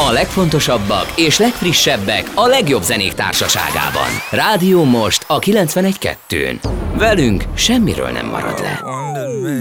A legfontosabbak és legfrissebbek a legjobb zenék társaságában. Rádió Most a 91.2-n. Velünk semmiről nem marad le.